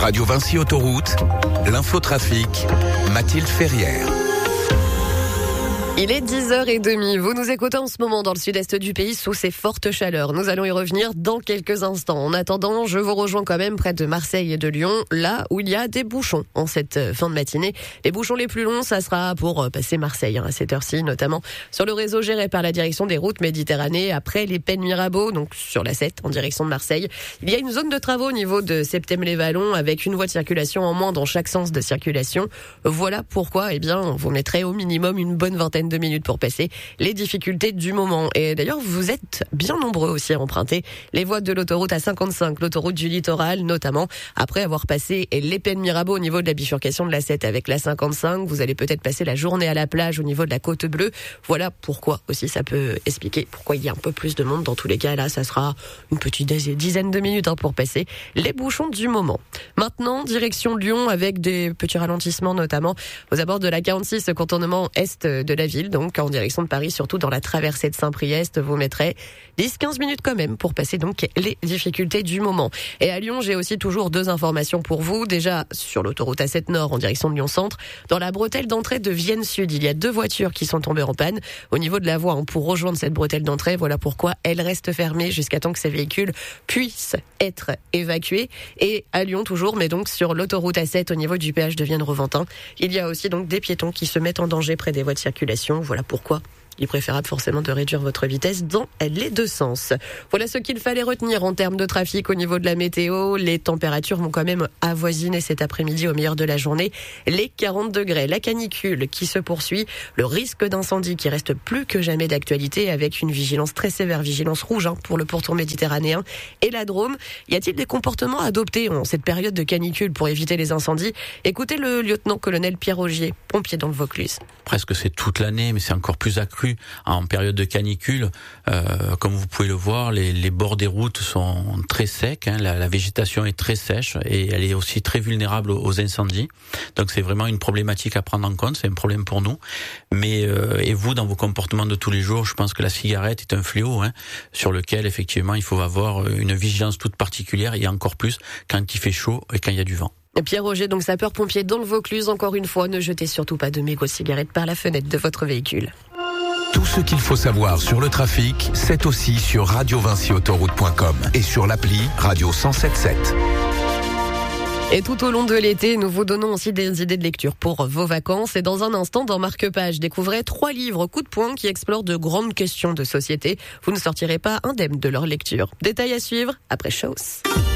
Radio Vinci Autoroute, l'infotrafic, Mathilde Ferrière. Il est 10h30. Vous nous écoutez en ce moment dans le sud-est du pays sous ces fortes chaleurs. Nous allons y revenir dans quelques instants. En attendant, je vous rejoins quand même près de Marseille et de Lyon, là où il y a des bouchons en cette fin de matinée. Les bouchons les plus longs, ça sera pour passer Marseille à cette heure-ci, notamment sur le réseau géré par la direction des routes Méditerranée, après les Pennes Mirabeau, donc sur la 7 en direction de Marseille. Il y a une zone de travaux au niveau de Septem-les-Vallons avec une voie de circulation en moins dans chaque sens de circulation. Voilà pourquoi, on vous mettrait au minimum une bonne vingtaine de minutes pour passer les difficultés du moment. Et d'ailleurs, vous êtes bien nombreux aussi à emprunter les voies de l'autoroute A55, l'autoroute du littoral, notamment après avoir passé les Pennes Mirabeau au niveau de la bifurcation de la 7 avec la 55. Vous allez peut-être passer la journée à la plage au niveau de la Côte Bleue. Voilà pourquoi aussi ça peut expliquer pourquoi il y a un peu plus de monde. Dans tous les cas, là, ça sera une petite dizaine de minutes pour passer les bouchons du moment. Maintenant, direction Lyon avec des petits ralentissements, notamment aux abords de la 46, contournement est de la ville, donc en direction de Paris, surtout dans la traversée de Saint-Priest. Vous mettrez 10-15 minutes quand même pour passer donc les difficultés du moment. Et à Lyon, j'ai aussi toujours deux informations pour vous. Déjà, sur l'autoroute A7 Nord en direction de Lyon-Centre, dans la bretelle d'entrée de Vienne Sud, il y a deux voitures qui sont tombées en panne au niveau de la voie pour rejoindre cette bretelle d'entrée. Voilà pourquoi elle reste fermée jusqu'à temps que ces véhicules puissent être évacués. Et à Lyon toujours, mais donc sur l'autoroute A7 au niveau du péage de Vienne-Reventin, il y a aussi donc des piétons qui se mettent en danger près des voies de circulation. Voilà pourquoi il est préférable forcément de réduire votre vitesse dans les deux sens. Voilà ce qu'il fallait retenir en termes de trafic au niveau de la météo. Les températures vont quand même avoisiner cet après-midi au meilleur de la journée les 40 degrés. La canicule qui se poursuit, le risque d'incendie qui reste plus que jamais d'actualité avec une vigilance très sévère, vigilance rouge pour le pourtour méditerranéen et la Drôme. Y a-t-il des comportements adoptés en cette période de canicule pour éviter les incendies? Écoutez le lieutenant-colonel Pierre Augier, pompier dans le Vaucluse. Presque c'est toute l'année, mais c'est encore plus accru en période de canicule. Comme vous pouvez le voir, les bords des routes sont très secs, la végétation est très sèche et elle est aussi très vulnérable aux incendies. Donc c'est vraiment une problématique à prendre en compte, c'est un problème pour nous. Mais et vous, dans vos comportements de tous les jours, je pense que la cigarette est un fléau sur lequel effectivement il faut avoir une vigilance toute particulière et encore plus quand il fait chaud et quand il y a du vent. Pierre Augier, donc sapeur-pompier dans le Vaucluse, encore une fois, ne jetez surtout pas de mégots de cigarettes par la fenêtre de votre véhicule. Tout ce qu'il faut savoir sur le trafic, c'est aussi sur radiovinciautoroute.com et sur l'appli Radio 107.7. Et tout au long de l'été, nous vous donnons aussi des idées de lecture pour vos vacances. Et dans un instant, dans Marque-Page, découvrez 3 livres coup de poing qui explorent de grandes questions de société. Vous ne sortirez pas indemne de leur lecture. Détails à suivre après Chose.